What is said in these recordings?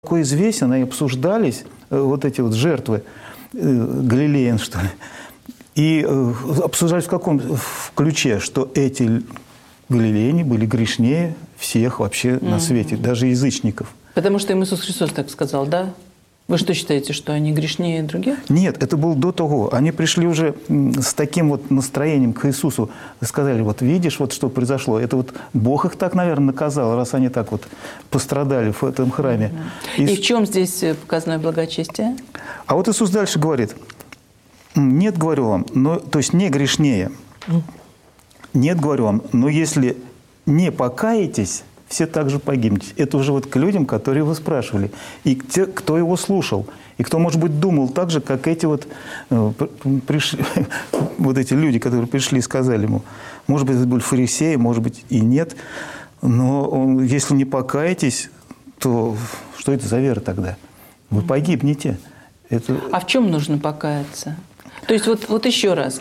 Такой известен, и обсуждались вот эти вот жертвы галилеян, что ли. И обсуждались в каком ключе, что эти галилеяне были грешнее всех вообще на свете, даже язычников. Потому что им Иисус Христос так сказал, да? Вы что считаете, что они грешнее других? Нет, это было до того. Они пришли уже с таким вот настроением к Иисусу. Сказали, вот видишь, вот что произошло. Это вот Бог их так, наверное, наказал, раз они так вот пострадали в этом храме. И в чем здесь показано благочестие? А вот Иисус дальше говорит, нет, говорю вам, но, то есть не грешнее. Нет, говорю вам, но если не покаетесь, все также погибнете. Это уже вот к людям, которые его спрашивали. И к те, кто его слушал. И кто, может быть, думал так же, как эти вот, пришли, вот эти люди, которые пришли и сказали ему. Может быть, это были фарисеи, может быть, и нет. Но если не покаетесь, то что это за вера тогда? Вы погибнете. Это... А в чем нужно покаяться? То есть вот еще раз.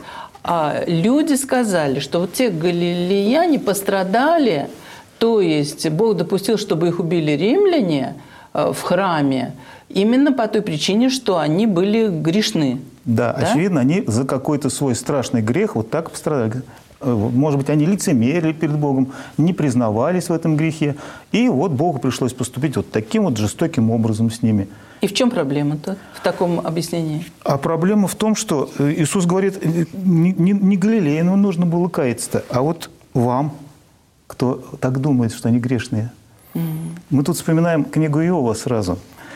Люди сказали, что вот те галилеяне пострадали. То есть Бог допустил, чтобы их убили римляне в храме именно по той причине, что они были грешны. Да, очевидно, они за какой-то свой страшный грех вот так пострадали. Может быть, они лицемерили перед Богом, не признавались в этом грехе. И вот Богу пришлось поступить вот таким вот жестоким образом с ними. И в чем проблема-то в таком объяснении? А проблема в том, что Иисус говорит, не галилеянам нужно было каяться, а вот вам, кто так думает, что они грешные. Мы тут вспоминаем книгу Иова сразу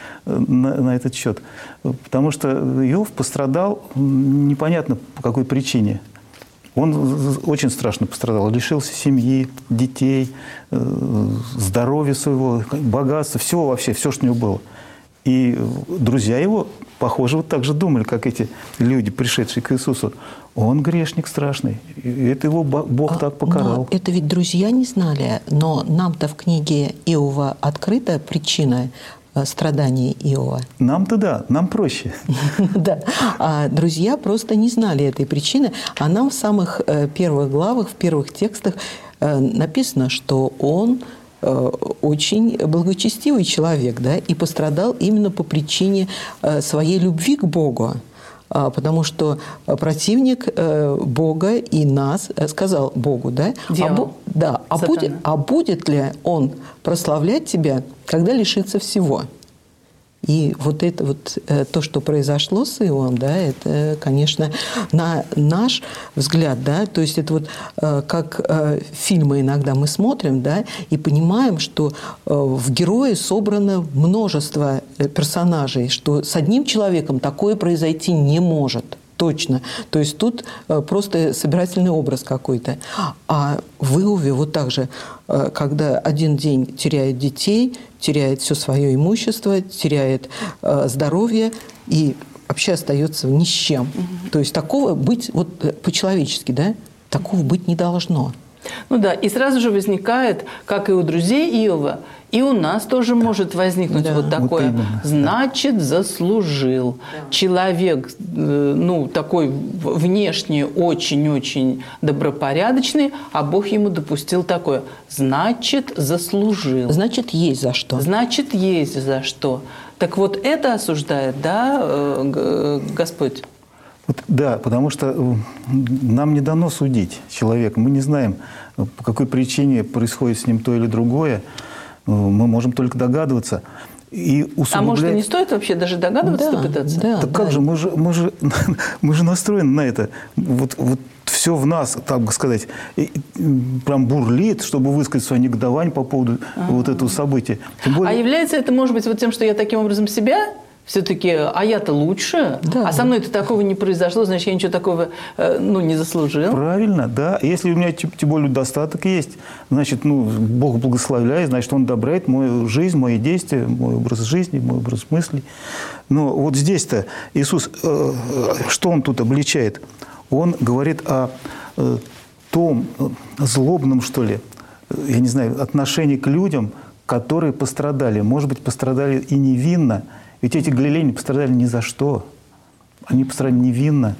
на этот счет. Потому что Иов пострадал непонятно по какой причине. Он очень страшно пострадал. Лишился семьи, детей, здоровья своего, богатства, всего вообще, все, что у него было. И друзья его, похоже, вот так же думали, как эти люди, пришедшие к Иисусу. Он грешник страшный. И это его Бог так покарал. Но это ведь друзья не знали. Но нам-то в книге Иова открыта причина страданий Иова. Нам-то да, нам проще. Да. А друзья просто не знали этой причины. А нам в самых первых главах, в первых текстах написано, что он очень благочестивый человек, да, и пострадал именно по причине своей любви к Богу. Потому что противник Бога и нас сказал Богу, да? Дьявол. А будет ли он прославлять тебя, когда лишится всего? И вот это вот то, что произошло с Иовом, да, это, конечно, на наш взгляд, да, то есть это вот как фильмы иногда мы смотрим, да, и понимаем, что в герое собрано множество персонажей, что с одним человеком такое произойти не может. Точно. То есть тут просто собирательный образ какой-то. А в Иове вот так же, когда один день теряет детей, теряет все свое имущество, теряет здоровье и вообще остается ни с чем. То есть такого быть, вот по-человечески, да, такого быть не должно. Ну да, и сразу же возникает, как и у друзей Иова, и у нас тоже может возникнуть вот такое. Вот значит, заслужил. Да. Человек, ну, такой внешне очень-очень добропорядочный, а Бог ему допустил такое. Значит, заслужил. Значит, есть за что. Значит, есть за что. Так вот это осуждает, да, Господь? Вот, да, потому что нам не дано судить человека. Мы не знаем, по какой причине происходит с ним то или другое. Мы можем только догадываться. И усугублять... А может, и не стоит вообще даже догадываться, пытаться? Да, так как же, мы же настроены на это. Вот все в нас, так бы сказать, прям бурлит, чтобы высказать свое негодование по поводу вот этого события. Более... А является это, может быть, вот тем, что я таким образом себя... Все-таки, а я-то лучше, а со мной-то такого не произошло, значит, я ничего такого не заслужил. Правильно, да. Если у меня тем более достаток есть, значит, Бог благословляет, значит, Он одобряет мою жизнь, мои действия, мой образ жизни, мой образ мыслей. Но вот здесь-то Иисус, что Он тут обличает? Он говорит о том злобном, что ли, я не знаю, отношении к людям, которые пострадали. Может быть, пострадали и невинно. Ведь эти галилеяне пострадали ни за что. Они пострадали невинно.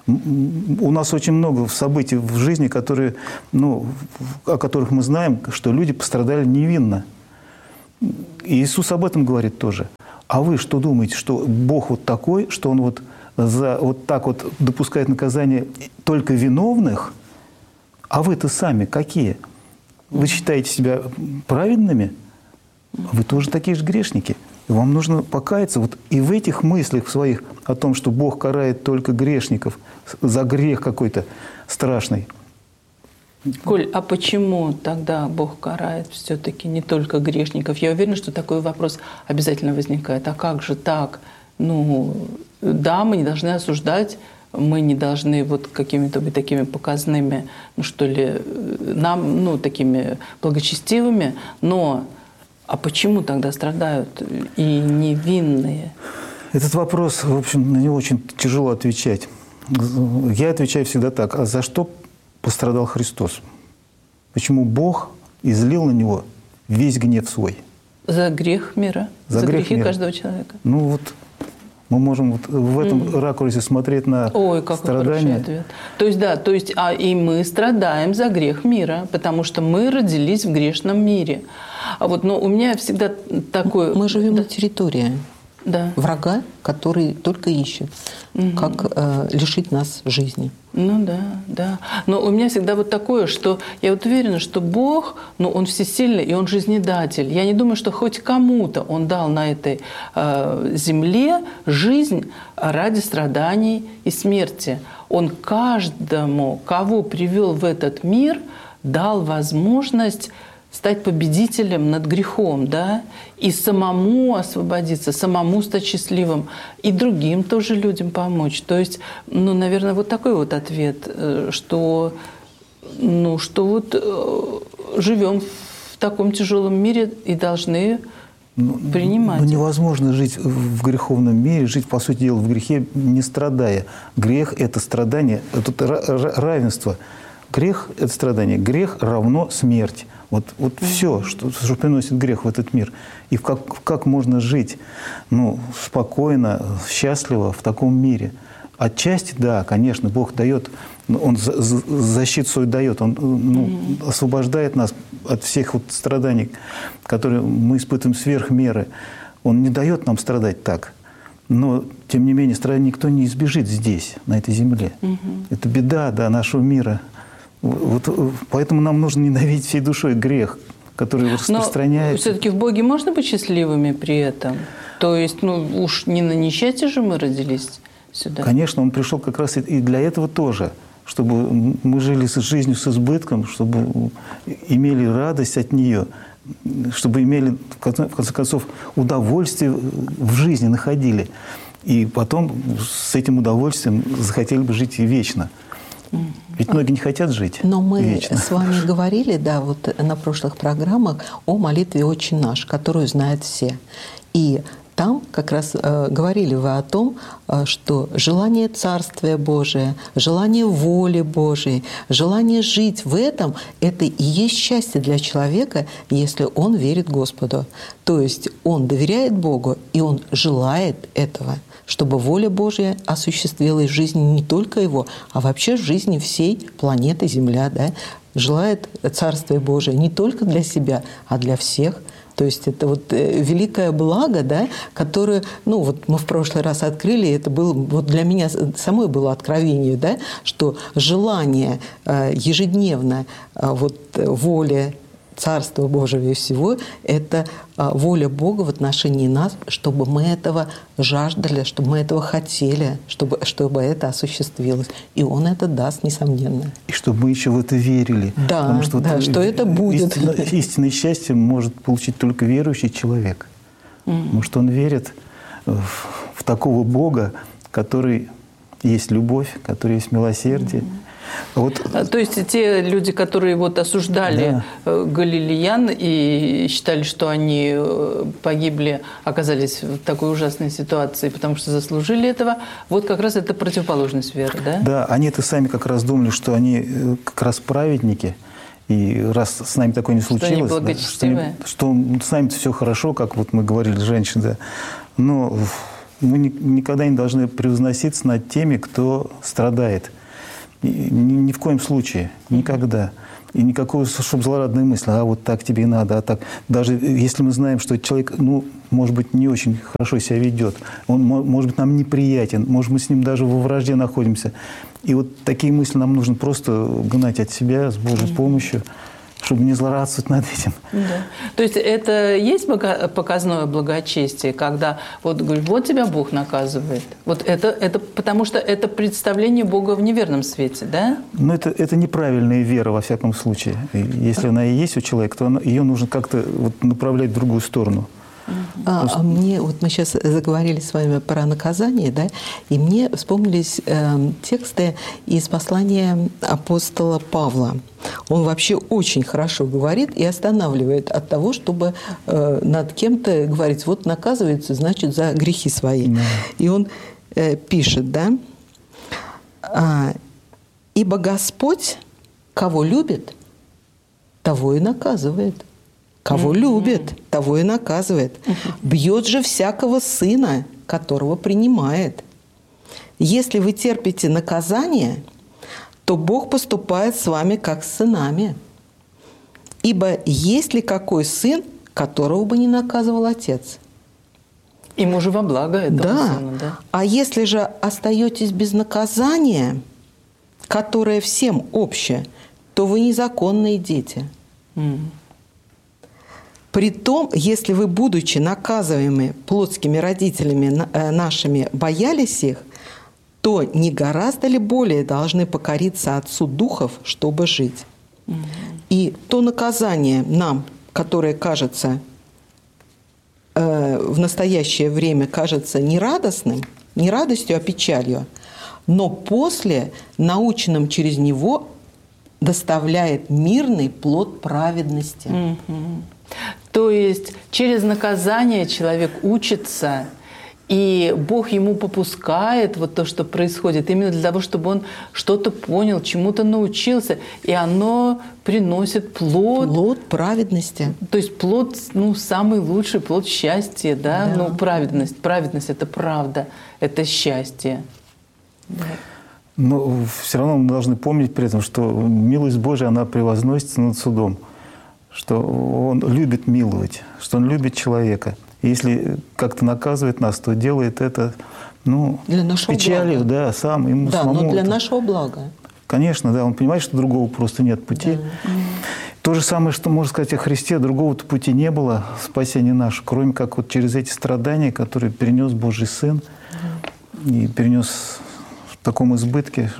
У нас очень много событий в жизни, которые, о которых мы знаем, что люди пострадали невинно. И Иисус об этом говорит тоже. А вы что думаете, что Бог вот такой, что Он вот так вот допускает наказание только виновных? А вы-то сами какие? Вы считаете себя праведными? Вы тоже такие же грешники. Вам нужно покаяться вот и в этих мыслях своих о том, что Бог карает только грешников за грех какой-то страшный. Коль, а почему тогда Бог карает все-таки не только грешников? Я уверена, что такой вопрос обязательно возникает. А как же так? Да, мы не должны осуждать, мы не должны вот какими-то быть такими показными, такими благочестивыми, но а почему тогда страдают и невинные? Этот вопрос, в общем, на него очень тяжело отвечать. Я отвечаю всегда так. А за что пострадал Христос? Почему Бог излил на Него весь гнев свой? За грех мира, за грехи мира. Каждого человека. Мы можем вот в этом ракурсе смотреть на страдания. Ответ. То есть и мы страдаем за грех мира, потому что мы родились в грешном мире. Но у меня всегда такое... Мы живем на территории врага, который только ищет, как лишить нас жизни. Да. Но у меня всегда вот такое, что я вот уверена, что Бог, Он всесильный, и Он жизнедатель. Я не думаю, что хоть кому-то Он дал на этой земле жизнь ради страданий и смерти. Он каждому, кого привел в этот мир, дал возможность стать победителем над грехом, и самому освободиться, самому стать счастливым, и другим тоже людям помочь. То есть, наверное, вот такой вот ответ, что живем в таком тяжелом мире и должны принимать. Невозможно жить в греховном мире, жить, по сути дела, в грехе, не страдая. Грех – это страдание, это равенство. Грех – это страдание. Грех равно смерть. Вот все, что приносит грех в этот мир. И как можно жить спокойно, счастливо в таком мире? Отчасти, да, конечно, Бог дает, Он защиту свою дает, Он освобождает нас от всех страданий, которые мы испытываем сверх меры. Он не дает нам страдать так. Но, тем не менее, страданий никто не избежит здесь, на этой земле. Это беда, нашего мира. Поэтому нам нужно ненавидеть всей душой грех, который распространяется. Но все-таки в Боге можно быть счастливыми при этом? То есть, уж не на несчастье же мы родились сюда? Конечно, Он пришел как раз и для этого тоже, чтобы мы жили жизнью с избытком, чтобы имели радость от нее, чтобы имели, в конце концов, удовольствие в жизни находили. И потом с этим удовольствием захотели бы жить и вечно. Ведь многие не хотят жить Но мы вечно. с вами говорили, на прошлых программах о молитве «Отче наш», которую знают все. И там как раз говорили вы о том, что желание Царствия Божия, желание воли Божией, желание жить в этом – это и есть счастье для человека, если он верит Господу. То есть он доверяет Богу, и он желает этого, чтобы воля Божья осуществилась в жизни не только его, а вообще в жизни всей планеты Земля. Желает Царствие Божие не только для себя, а для всех. То есть это великое благо, которое, мы в прошлый раз открыли, это было, для меня самой было откровение, что желание ежедневно воли Царства Божьего и всего – это воля Бога в отношении нас, чтобы мы этого жаждали, чтобы мы этого хотели, чтобы это осуществилось. И Он это даст, несомненно. И чтобы мы еще в это верили. Да, потому что это будет. Истинное счастье может получить только верующий человек. Потому что он верит в такого Бога, который есть любовь, который есть милосердие. То есть те люди, которые осуждали галилеян и считали, что они погибли, оказались в такой ужасной ситуации, потому что заслужили этого, как раз это противоположность веры, да? Да, они-то сами как раз думали, что они как раз праведники, и раз с нами такое не случилось, что они благочестивые. Что с нами-то все хорошо, как мы говорили, женщины, но мы никогда не должны превозноситься над теми, кто страдает. Ни в коем случае, никогда. И никакой, чтобы злорадной мысли, а вот так тебе и надо, а так. Даже если мы знаем, что человек, ну, может быть, не очень хорошо себя ведет, он, может быть, нам неприятен, может, мы с ним даже во вражде находимся. И вот такие мысли нам нужно просто гнать от себя с Божьей помощью, чтобы не злорадствовать над этим. Да. То есть это есть показное благочестие, когда вот говоришь, вот тебя Бог наказывает. Вот это потому что это представление Бога в неверном свете, да? Но это неправильная вера, во всяком случае. И если она и есть у человека, то ее нужно как-то вот направлять в другую сторону. Мне, вот мы сейчас заговорили с вами про наказание, да, и мне вспомнились тексты из послания апостола Павла. Он вообще очень хорошо говорит и останавливает от того, чтобы над кем-то говорить, вот наказывается, значит, за грехи свои. Да. И он пишет, да, «Ибо Господь, кого любит, того и наказывает». Кого любит, того и наказывает. Бьет же всякого сына, которого принимает. Если вы терпите наказание, то Бог поступает с вами как с сынами. Ибо есть ли какой сын, которого бы не наказывал отец? Ему же во благо этого сына, да? А если же остаетесь без наказания, которое всем общее, то вы незаконные дети. Притом, если вы, будучи наказываемы плотскими родителями нашими, боялись их, то не гораздо ли более должны покориться Отцу Духов, чтобы жить? И то наказание нам, которое кажется в настоящее время кажется не радостным, не радостью, а печалью, но после, наученным через него, доставляет мирный плод праведности. То есть через наказание человек учится, и Бог ему попускает вот то, что происходит, именно для того, чтобы он что-то понял, чему-то научился, и оно приносит плод. Плод праведности. То есть плод, ну, самый лучший плод счастья, да? Да. Ну, праведность. Праведность – это правда, это счастье. Да. Но все равно мы должны помнить при этом, что милость Божия, она превозносится над судом. Что Он любит миловать, что Он любит человека. И если как-то наказывает нас, то делает это, ну, с печалью, да, сам, ему самому. Да, но для нашего блага. Конечно, да, Он понимает, что другого просто нет пути. Да. То же самое, что можно сказать о Христе, другого-то пути не было, спасения нашего, кроме как вот через эти страдания, которые перенес Божий Сын, и перенес в таком избытке.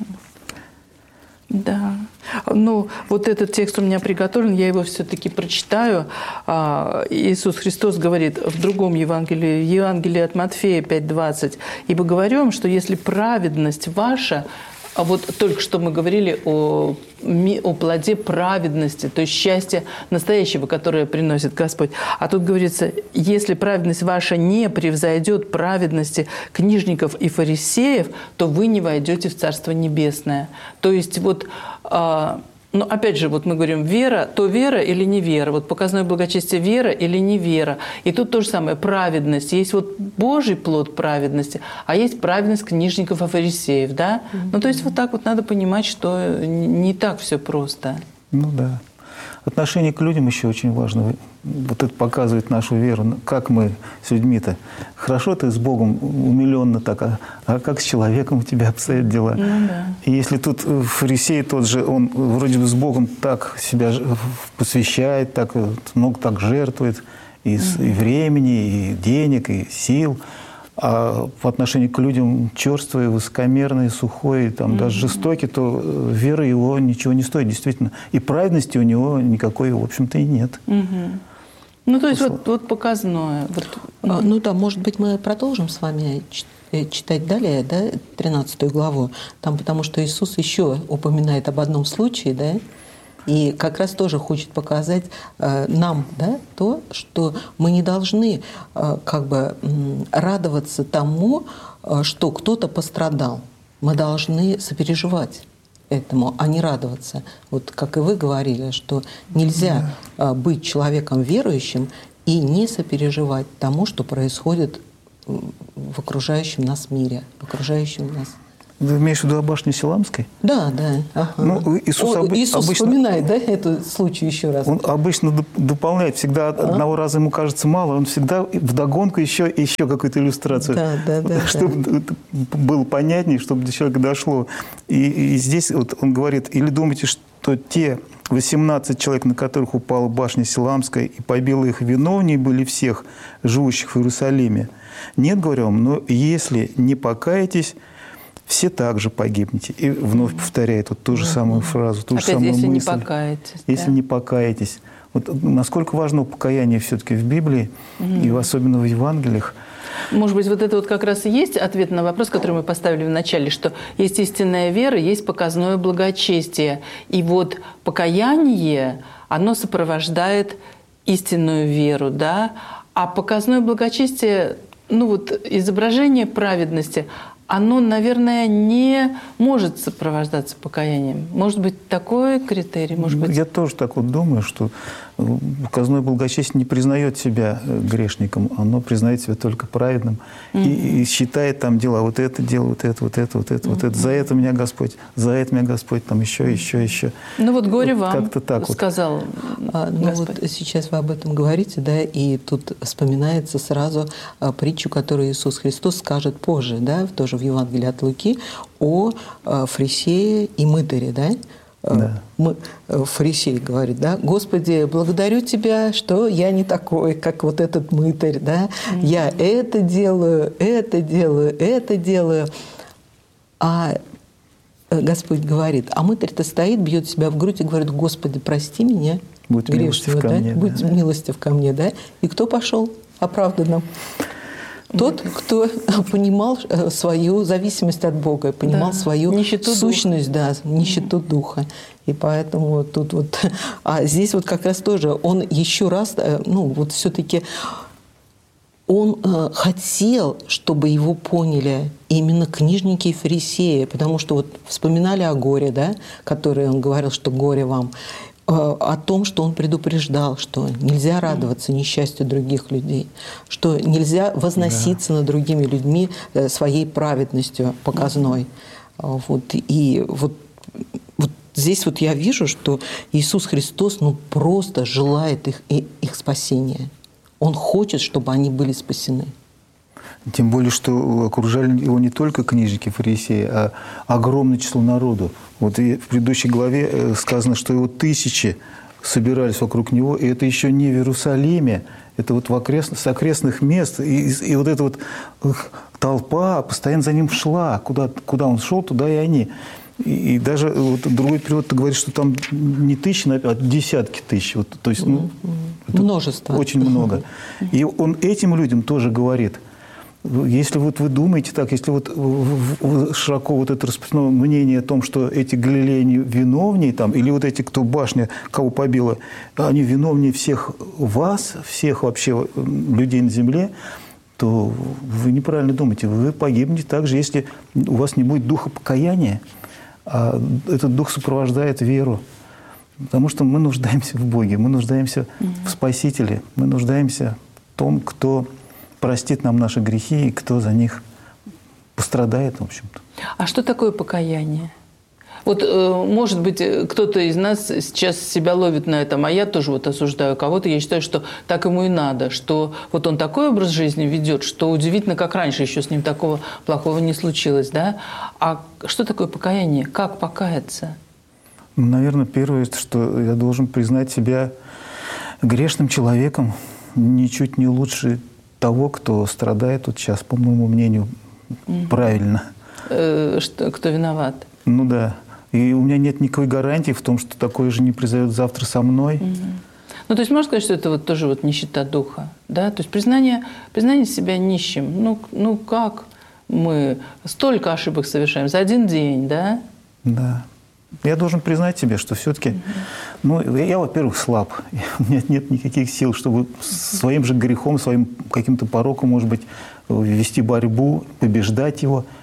Да. Ну, вот этот текст у меня приготовлен, я его все-таки прочитаю. Иисус Христос говорит в другом Евангелии, Евангелие от Матфея 5:20. «Ибо говорю вам, что если праведность ваша...» А вот только что мы говорили о плоде праведности, то есть счастья настоящего, которое приносит Господь. А тут говорится, если праведность ваша не превзойдет праведности книжников и фарисеев, то вы не войдете в Царство Небесное. То есть вот... Но опять же, вот мы говорим, вера, то вера или не вера. Вот показное благочестие, вера или не вера. И тут то же самое, праведность. Есть вот Божий плод праведности, а есть праведность книжников и фарисеев, да? Ну, то есть вот так вот надо понимать, что не так все просто. Ну да. Отношение к людям еще очень важно. Вот это показывает нашу веру. Как мы с людьми-то? Хорошо ты с Богом умиленно так, а как с человеком у тебя обстоят дела? Ну, да. И если тут фарисей тот же, он вроде бы с Богом так себя посвящает, так много так жертвует и времени, и денег, и сил, а по отношению к людям черствый, высокомерный, сухой, там, даже жестокий, то вера его ничего не стоит, действительно. И праведности у него никакой, в общем-то, и нет. Ну, то есть вот показное. Вот. Ну да, может быть, мы продолжим с вами читать далее, да, 13 главу, там, потому что Иисус еще упоминает об одном случае, да, и как раз тоже хочет показать нам, да, то, что мы не должны как бы радоваться тому, что кто-то пострадал. Мы должны сопереживать этому, а не радоваться. Вот как и вы говорили, что нельзя быть человеком верующим и не сопереживать тому, что происходит в окружающем нас мире, в окружающем нас. Ты имеешь в виду о башне Силамской? Да, да. Ага. Ну, Иисус обычно вспоминает, да, этот случай еще раз. Он обычно дополняет. Всегда одного раза ему кажется мало, он всегда вдогонку еще какую-то иллюстрацию. Да, чтобы было понятнее, чтобы до человека дошло. И здесь вот он говорит, или думаете, что те 18 человек, на которых упала башня Силамская и побила их, виновнее были всех живущих в Иерусалиме? Нет, говорю вам, но если не покаетесь, все также погибнете. И вновь повторяет вот ту же самую фразу, ту же самую если мысль. Не покаетесь. Если не покаетесь. Вот насколько важно покаяние все-таки в Библии, и особенно в Евангелиях. Может быть, вот это вот как раз и есть ответ на вопрос, который мы поставили в начале, что есть истинная вера, есть показное благочестие. И вот покаяние, оно сопровождает истинную веру, да? А показное благочестие, ну вот изображение праведности, оно, наверное, не может сопровождаться покаянием. Может быть, такой критерий? Может быть... Я тоже так вот думаю, что показное благочестие не признает себя грешником, оно признает себя только праведным и считает там дела. Вот это дело, вот это. За это меня Господь, там еще. Ну вот горе вот вам, как-то так сказал Господь. Вот сейчас вы об этом говорите, да, и тут вспоминается сразу притчу, которую Иисус Христос скажет позже, да, тоже в Евангелии от Луки, о фарисее и мытаре, да? Да. Фарисей говорит, да, Господи, благодарю Тебя, что я не такой, как вот этот мытарь, да, я это делаю. А Господь говорит, а мытарь-то стоит, бьет себя в грудь и говорит, Господи, прости меня, будь грешного, да? Будь милостив ко мне, да? И кто пошел оправданным? Тот, кто понимал свою зависимость от Бога, понимал свою нищету сущность, духа. Да, нищету духа. И поэтому тут вот... А здесь вот как раз тоже он еще раз, ну вот все-таки он хотел, чтобы его поняли именно книжники и фарисеи, потому что вот вспоминали о горе, да, которое он говорил, что горе вам, о том, что он предупреждал, что нельзя радоваться несчастью других людей, что нельзя возноситься над другими людьми своей праведностью показной. Вот. И вот здесь вот я вижу, что Иисус Христос ну, просто желает их спасения. Он хочет, чтобы они были спасены. Тем более, что окружали его не только книжники, фарисеи, а огромное число народу. Вот и в предыдущей главе сказано, что его тысячи собирались вокруг него, и это еще не в Иерусалиме, это вот с окрестных мест. И вот эта вот толпа постоянно за ним шла. Куда он шел, туда и они. И даже вот другой перевод говорит, что там не тысячи, а десятки тысяч. Вот, то есть, ну, множество. Очень много. И он этим людям тоже говорит. Если вот вы думаете так, если вот широко вот это распространено мнение о том, что эти галилеяне виновнее, там, или вот эти, кто башня, кого побила, они виновнее всех вас, всех вообще людей на земле, то вы неправильно думаете. Вы погибнете также, если у вас не будет духа покаяния, а этот дух сопровождает веру. Потому что мы нуждаемся в Боге, мы нуждаемся в Спасителе, мы нуждаемся в том, кто простит нам наши грехи и кто за них пострадает, в общем-то. А что такое покаяние? Вот, может быть, кто-то из нас сейчас себя ловит на этом, а я тоже вот осуждаю кого-то. Я считаю, что так ему и надо, что вот он такой образ жизни ведет, что удивительно, как раньше еще с ним такого плохого не случилось, да? А что такое покаяние? Как покаяться? Наверное, первое, что я должен признать себя грешным человеком, ничуть не лучше того, кто страдает вот сейчас, по моему мнению, правильно. Кто виноват? Ну да. И у меня нет никакой гарантии в том, что такое же не произойдет завтра со мной. Ну, то есть можно сказать, что это вот тоже вот нищета духа, да? То есть признание себя нищим. Ну как мы столько ошибок совершаем за один день, да? Да. Я должен признать себе, что все-таки, ну, я, во-первых, слаб. У меня нет никаких сил, чтобы своим же грехом, своим каким-то пороком, может быть, вести борьбу, побеждать его.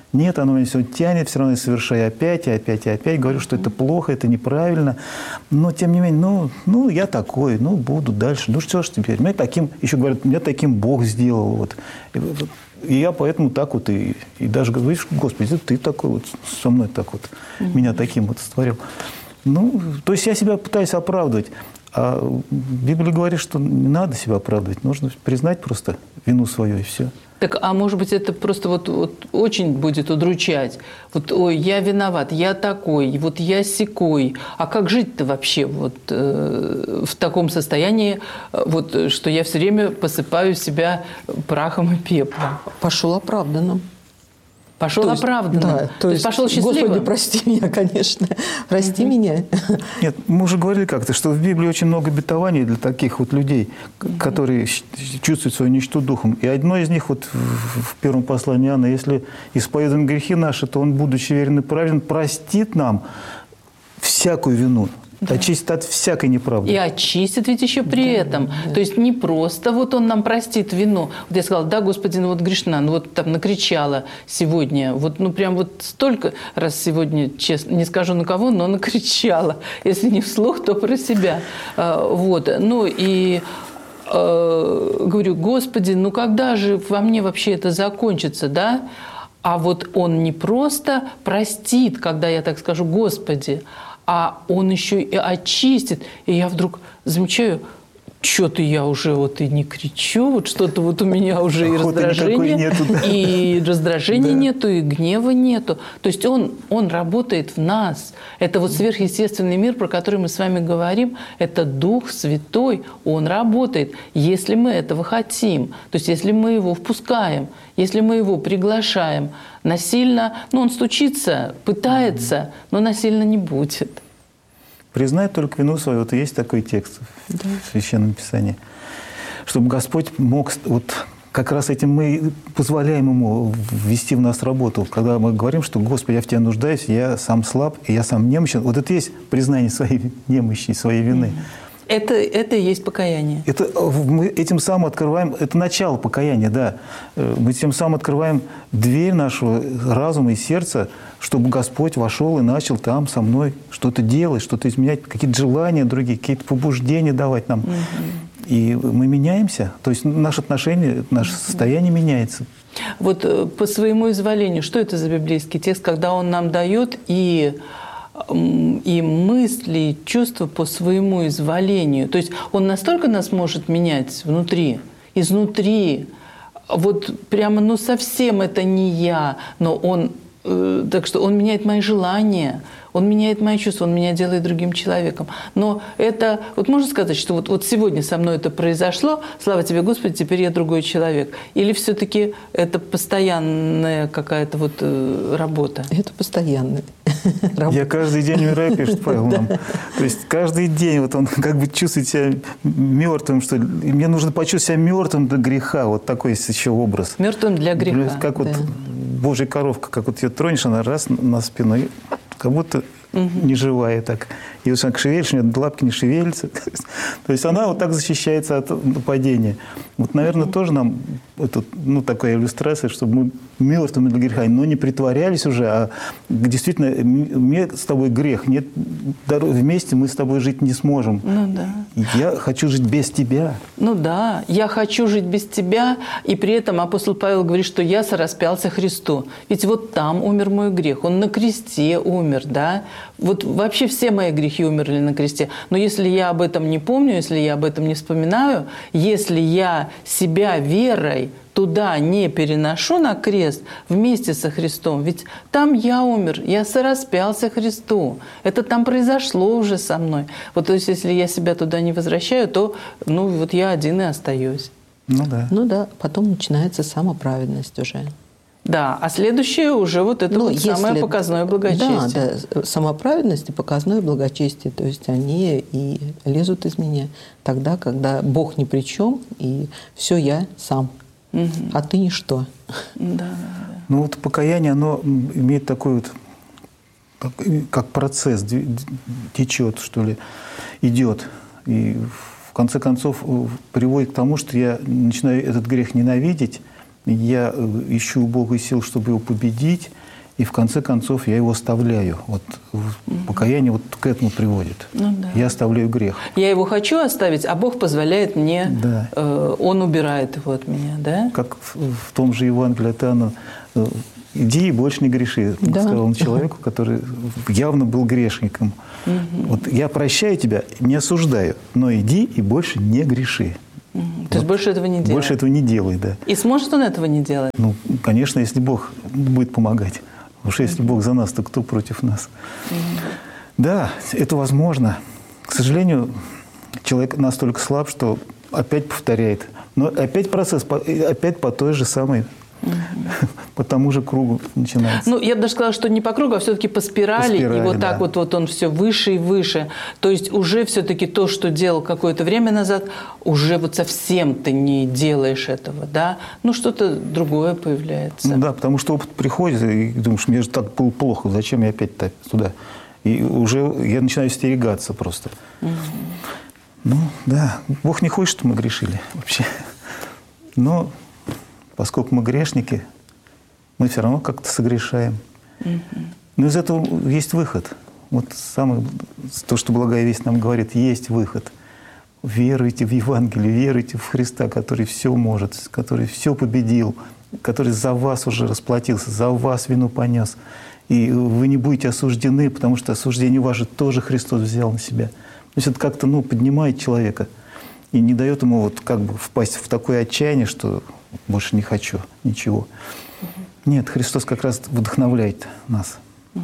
Нет, оно меня все тянет, все равно я совершаю опять, и опять, и опять. Говорю, что это плохо, это неправильно. Но, тем не менее, ну я такой, буду дальше. Ну, что ж теперь? Меня таким, еще говорят, меня таким Бог сделал. Вот. И я поэтому так вот, и даже говорю, Господи, ты такой вот, со мной так вот, меня таким вот сотворил. Ну, то есть я себя пытаюсь оправдывать. А Библия говорит, что не надо себя оправдывать. Нужно признать просто вину свою, и все. Так, а может быть, это просто вот очень будет удручать? Вот, ой, я виноват, я такой, вот я сякой. А как жить-то вообще вот в таком состоянии, вот, что я все время посыпаю себя прахом и пеплом? Пошел оправданным. Пошел оправданным. Да, то есть пошел счастливым. Господи, прости меня, конечно. Прости меня. Нет, мы уже говорили как-то, что в Библии очень много обетований для таких вот людей, которые чувствуют свою нищету духом. И одно из них вот в первом послании Иоанна: если исповедуем грехи наши, то Он, будучи верен и праведен, простит нам всякую вину. Да. Очистит от всякой неправды. И очистит ведь еще при этом. Да. То есть не просто вот Он нам простит вину. Вот я сказала, да, Господи, ну вот грешна, ну вот там накричала сегодня. Вот, ну прям вот столько раз сегодня, честно, не скажу на кого, но накричала. Если не вслух, то про себя. Вот. Ну и говорю, Господи, ну когда же во мне вообще это закончится, да? А вот Он не просто простит, когда я так скажу, Господи, а Он еще и очистит. И я вдруг замечаю, что-то я уже вот и не кричу, вот что-то вот у меня уже и раздражения нету, да. И раздражения нету, и гнева нету. То есть он работает в нас. Это вот сверхъестественный мир, про который мы с вами говорим, это Дух Святой, Он работает, если мы этого хотим. То есть если мы Его впускаем, если мы Его приглашаем. Насильно, Он стучится, пытается, но насильно не будет. Признать только вину свою. Вот есть такой текст в Священном Писании. Чтобы Господь мог... Вот как раз этим мы позволяем Ему ввести в нас работу. Когда мы говорим, что «Господи, я в Тебя нуждаюсь, я сам слаб, и я сам немощен». Вот это есть признание своей немощи, своей вины. Это и есть покаяние. Мы этим самым открываем, это начало покаяния, да. Мы тем самым открываем дверь нашего разума и сердца, чтобы Господь вошел и начал там со мной что-то делать, что-то изменять, какие-то желания другие, какие-то побуждения давать нам. И мы меняемся. То есть наши отношения, наше состояние меняется. Вот по своему изволению, что это за библейский текст, когда он нам дает и мысли, и чувства по своему изволению. То есть он настолько нас может менять внутри, изнутри. Вот прямо, совсем это не я, но он, так что он меняет мои желания, он меняет мои чувства, он меня делает другим человеком. Но это, вот можно сказать, что вот сегодня со мной это произошло, слава тебе, Господи, теперь я другой человек. Или все-таки это постоянная какая-то вот работа? Это постоянная. Я каждый день умираю, пишет Павел нам. То есть каждый день вот он как бы чувствует себя мертвым, что ли. И мне нужно почувствовать себя мертвым для греха. Вот такой есть еще образ. Мертвым для греха. Как вот Божья коровка, как вот ее тронешь, она раз на спину, и как будто неживая так. И вот как шевелишь, у нее лапки не шевелятся. То есть она вот так защищается от нападения. Вот, наверное, тоже нам это, такая иллюстрация, чтобы мы мертвыми для греха, но не притворялись уже, а действительно, мне с тобой грех, нет, вместе мы с тобой жить не сможем. Я хочу жить без тебя. Я хочу жить без тебя, и при этом апостол Павел говорит, что я сораспялся Христу. Ведь вот там умер мой грех, он на кресте умер, да? Вот вообще все мои грехи умерли на кресте. Но если я об этом не помню, если я об этом не вспоминаю, если я себя верой туда не переношу на крест вместе со Христом, ведь там я умер, я сораспялся Христу. Это там произошло уже со мной. Вот то есть если я себя туда не возвращаю, то вот я один и остаюсь. Потом начинается самоправедность уже. Да, а следующее уже вот это самое показное благочестие. Да, самоправедность и показное благочестие. То есть они и лезут из меня тогда, когда Бог ни при чем, и все я сам, а ты ничто. Вот покаяние, оно имеет такой вот, как процесс, течет, что ли, идет. И в конце концов приводит к тому, что я начинаю этот грех ненавидеть, я ищу у Бога сил, чтобы его победить, и в конце концов я его оставляю. Вот покаяние вот к этому приводит. Ну, да. Я оставляю грех. Я его хочу оставить, а Бог позволяет мне, Да. Он убирает его от меня, да? Как в том же Евангелии от Иоанна, иди и больше не греши, Да. сказал он человеку, который явно был грешником. Вот я прощаю тебя, не осуждаю, но иди и больше не греши. То есть больше этого не делает. Больше этого не делай, да. И сможет он этого не делать? Ну, конечно, если Бог будет помогать. Потому что если Бог за нас, то кто против нас? Да, это возможно. К сожалению, человек настолько слаб, что опять повторяет. Но опять процесс, опять по той же самой, по тому же кругу начинается. Ну, я бы даже сказала, что не по кругу, а все-таки по спирали. И вот так да. вот он все выше и выше. То есть уже все-таки то, что делал какое-то время назад, уже вот совсем ты не делаешь этого, да? Ну, что-то другое появляется. Ну да, потому что опыт приходит, и думаешь, мне же так было плохо, зачем я опять туда? И уже я начинаю остерегаться просто. Ну, да, Бог не хочет, чтобы мы грешили вообще. Но поскольку мы грешники, мы все равно как-то согрешаем. Но из этого есть выход. Вот самое, то, что Благая Весть нам говорит, есть выход. Веруйте в Евангелие, веруйте в Христа, который все может, который все победил, который за вас уже расплатился, за вас вину понес. И вы не будете осуждены, потому что осуждение ваше тоже Христос взял на себя. То есть это как-то поднимает человека и не дает ему вот как бы впасть в такое отчаяние, что больше не хочу ничего. Нет, Христос как раз вдохновляет нас.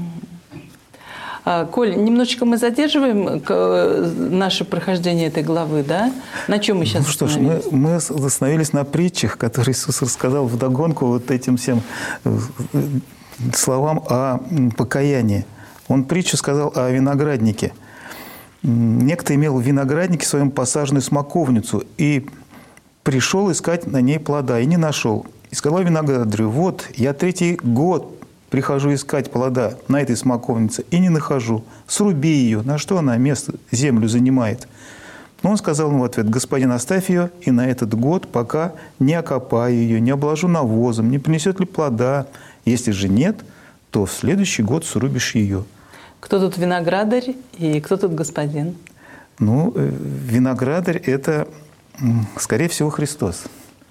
Коль, немножечко мы задерживаем наше прохождение этой главы, да? На чем мы сейчас остановились? Что ж, мы остановились на притчах, которые Иисус рассказал вдогонку вот этим всем словам о покаянии. Он притчу сказал о винограднике. Некто имел в винограднике своем посаженную смоковницу и пришел искать на ней плода, и не нашел. И сказал виноградарю: вот, я 3-й год прихожу искать плода на этой смоковнице и не нахожу. Сруби ее. На что она землю занимает? Но он сказал ему в ответ: господин, оставь ее и на этот год, пока не окопаю ее, не обложу навозом, не принесет ли плода. Если же нет, то в следующий год срубишь ее. Кто тут виноградарь и кто тут господин? Ну, виноградарь – это, скорее всего, Христос.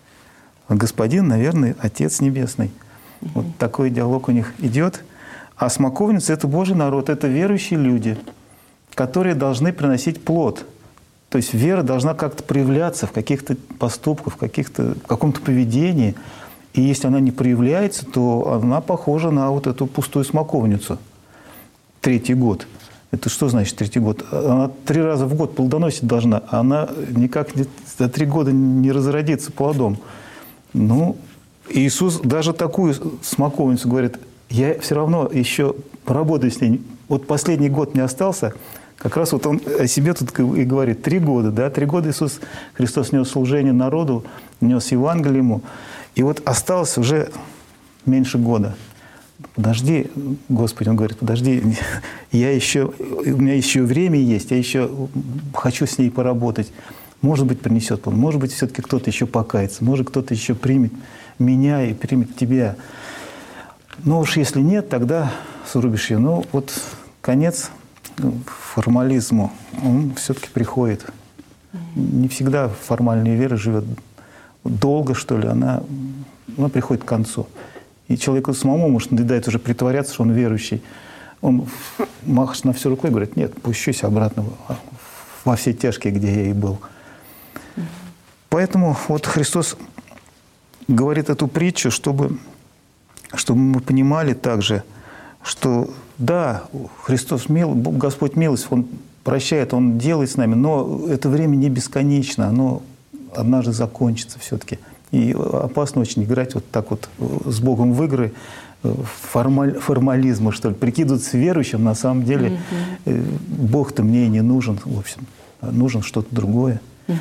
А господин, наверное, Отец Небесный. Вот такой диалог у них идет. А смоковница – это Божий народ, это верующие люди, которые должны приносить плод. То есть вера должна как-то проявляться в каких-то поступках, в каком-то поведении. И если она не проявляется, то она похожа на вот эту пустую смоковницу. 3-й год. Это что значит 3-й год? Она 3 раза в год плодоносить должна, а она никак за 3 года не разродится плодом. Ну, Иисус даже такую смоковницу говорит: я все равно еще поработаю с ней. Вот последний год не остался. Как раз вот он о себе тут и говорит: 3 года, да? 3 года Иисус Христос нес служение народу, нес Евангелие ему. И вот осталось уже меньше года. Подожди, Господи, он говорит: подожди, у меня еще время есть, я еще хочу с ней поработать. Может быть, принесет плод, может быть, все-таки кто-то еще покается, может, кто-то еще примет меня и примет тебя. Но уж если нет, тогда срубишь ее. Ну, вот конец формализму, он все-таки приходит. Не всегда формальная вера живет долго, что ли, она приходит к концу. И человеку самому может надоедает уже притворяться, что он верующий. Он махает на все рукой и говорит: нет, пущусь обратно во все тяжкие, где я и был. Поэтому вот Христос говорит эту притчу, чтобы мы понимали также, что да, Христос Господь милость, Он прощает, Он делает с нами, но это время не бесконечно, оно однажды закончится все-таки. И опасно очень играть вот так вот с Богом в игры формализма, что ли, прикидываться верующим. На самом деле Бог-то мне и не нужен, в общем, нужен что-то другое.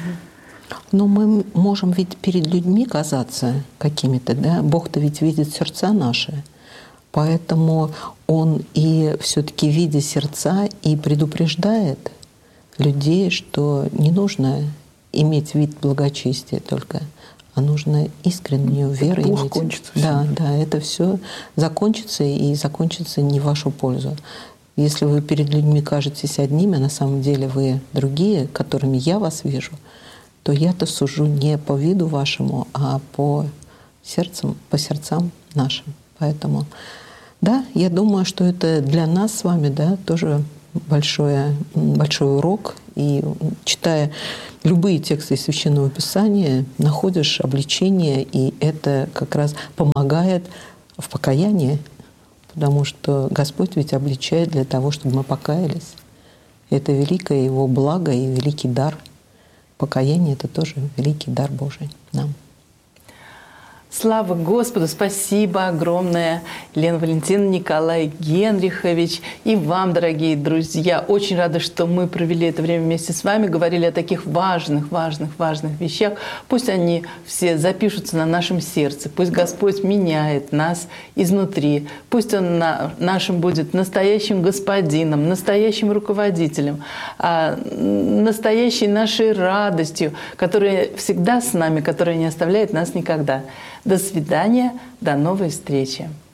Но мы можем ведь перед людьми казаться какими-то, да? Бог-то ведь видит сердца наши. Поэтому Он и все-таки, видя сердца, и предупреждает людей, что не нужно иметь вид благочестия только, а нужно искреннюю веру плохо иметь. Кончится да, все. да, это все закончится, и закончится не в вашу пользу. Если вы перед людьми кажетесь одними, а на самом деле вы другие, которыми я вас вижу, то я-то сужу не по виду вашему, а по сердцам нашим. Поэтому, да, я думаю, что это для нас с вами, да, тоже большой урок. И читая любые тексты из Священного Писания, находишь обличение, и это как раз помогает в покаянии, потому что Господь ведь обличает для того, чтобы мы покаялись. Это великое Его благо и великий дар. Покаяние — это тоже великий дар Божий нам. Слава Господу! Спасибо огромное, Елена Валентиновна, Николай Генрихович, и вам, дорогие друзья. Очень рада, что мы провели это время вместе с вами, говорили о таких важных вещах. Пусть они все запишутся на нашем сердце, пусть Господь меняет нас изнутри, пусть Он нашим будет настоящим господином, настоящим руководителем, настоящей нашей радостью, которая всегда с нами, которая не оставляет нас никогда. До свидания, до новой встречи.